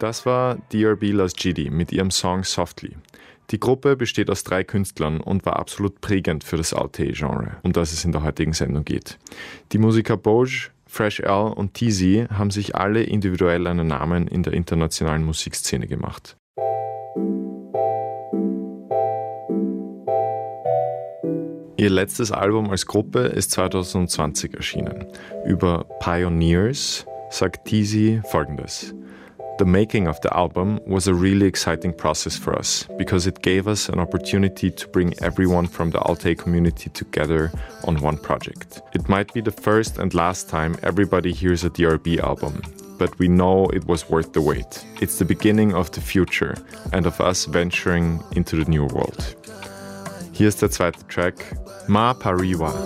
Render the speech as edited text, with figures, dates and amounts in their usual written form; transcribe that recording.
Das war DRB Las Gidi mit ihrem Song Softly. Die Gruppe besteht aus 3 Künstlern und war absolut prägend für das Alte-Genre, um das es in der heutigen Sendung geht. Die Musiker Boj, Fresh L und TZ haben sich alle individuell einen Namen in der internationalen Musikszene gemacht. Ihr letztes Album als Gruppe ist 2020 erschienen. Über Pioneers sagt TZ Folgendes: The making of the album was a really exciting process for us because it gave us an opportunity to bring everyone from the Alte community together on one project. It might be the first and last time everybody hears a DRB album, but we know it was worth the wait. It's the beginning of the future and of us venturing into the new world. Hier ist der zweite Track, Ma Pariwa.